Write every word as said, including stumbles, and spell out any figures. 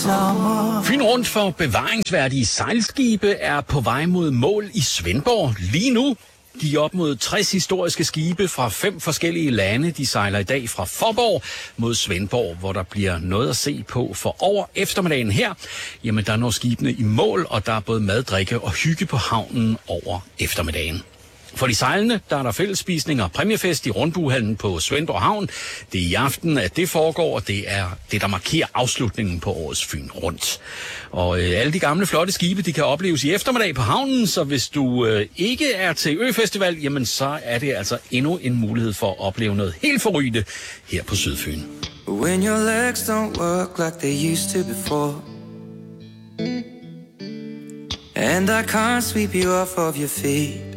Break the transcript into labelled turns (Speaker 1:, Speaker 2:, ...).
Speaker 1: sommer.
Speaker 2: Fyn Rundt for bevaringsværdige sejlskibe er på vej mod mål i Svendborg lige nu. De op mod tres historiske skibe fra fem forskellige lande, de sejler i dag fra Fåborg mod Svendborg, hvor der bliver noget at se på. For over eftermiddagen her, jamen der når skibene i mål, og der er både mad, drikke og hygge på havnen over eftermiddagen. For de sejlende, der er der fællesspisning og præmiefest i Rundbuehallen på Svendborg Havn. Det er i aften, at det foregår, og det er det, der markerer afslutningen på årets Fyn Rundt. Og øh, alle de gamle, flotte skibe, de kan opleves i eftermiddag på havnen, så hvis du øh, ikke er til Øfestival, jamen så er det altså endnu en mulighed for at opleve noget helt forrygende her på Sydfyn.
Speaker 1: When your legs don't work like they used to before, and I can't sweep you off of your feet,